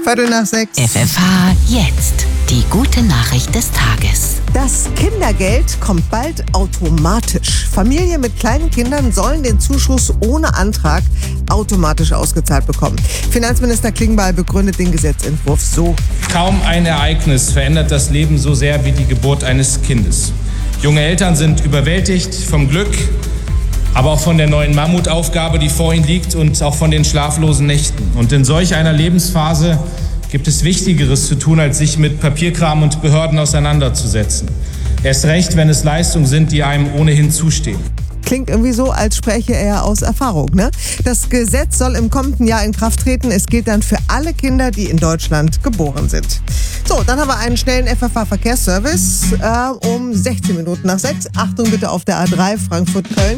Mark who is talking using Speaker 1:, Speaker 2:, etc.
Speaker 1: 5:15.
Speaker 2: FFH jetzt. Die gute Nachricht des Tages.
Speaker 1: Das Kindergeld kommt bald automatisch. Familien mit kleinen Kindern sollen den Zuschuss ohne Antrag automatisch ausgezahlt bekommen. Finanzminister Klingbeil begründet den Gesetzentwurf so.
Speaker 3: Kaum ein Ereignis verändert das Leben so sehr wie die Geburt eines Kindes. Junge Eltern sind überwältigt vom Glück, aber auch von der neuen Mammutaufgabe, die vor ihnen liegt, und auch von den schlaflosen Nächten. Und in solch einer Lebensphase gibt es Wichtigeres zu tun, als sich mit Papierkram und Behörden auseinanderzusetzen. Erst recht, wenn es Leistungen sind, die einem ohnehin zustehen.
Speaker 1: Klingt irgendwie so, als spräche er aus Erfahrung, ne? Das Gesetz soll im kommenden Jahr in Kraft treten. Es gilt dann für alle Kinder, die in Deutschland geboren sind. So, dann haben wir einen schnellen FFH-Verkehrsservice um 16 Minuten nach 6. Achtung bitte auf der A3 Frankfurt-Köln.